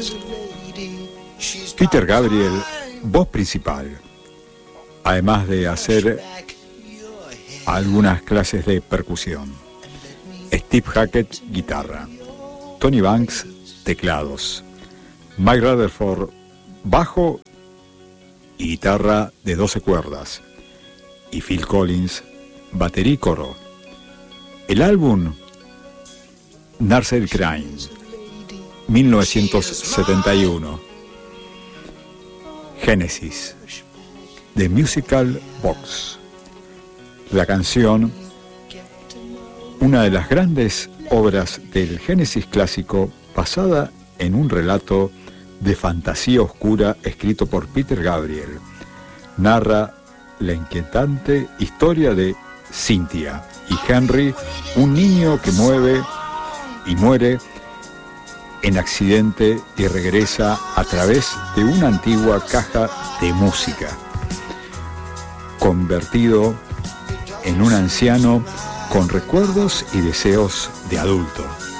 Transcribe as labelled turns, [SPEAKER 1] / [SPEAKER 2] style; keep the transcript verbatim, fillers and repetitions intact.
[SPEAKER 1] Peter Gabriel, voz principal, además de hacer algunas clases de percusión. Steve Hackett, guitarra. Tony Banks, teclados. Mike Rutherford, bajo y guitarra de doce cuerdas. Y Phil Collins, batería y coro. El álbum Nursery Crime, mil novecientos setenta y uno. Genesis, The Musical Box. La canción, una de las grandes obras del Génesis clásico, basada en un relato de fantasía oscura escrito por Peter Gabriel, narra la inquietante historia de Cynthia y Henry, un niño que mueve y muere en accidente y regresa a través de una antigua caja de música, convertido en un anciano con recuerdos y deseos de adulto.